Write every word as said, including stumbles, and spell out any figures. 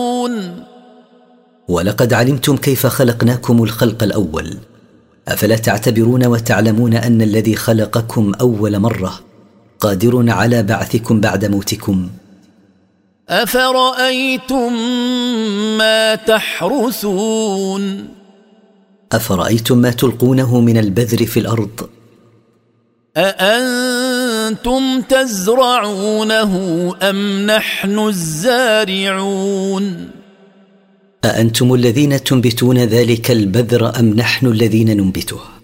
ولقد علمتم كيف خلقناكم الخلق الأول، أفلا تعتبرون وتعلمون أن الذي خلقكم أول مرة قادر على بعثكم بعد موتكم؟ أفرأيتم ما تحرثون أفرأيتم ما تلقونه من البذر في الأرض؟ أأنتم تزرعونه أم نحن الزارعون أأنتم الذين تنبتون ذلك البذر أم نحن الذين ننبته؟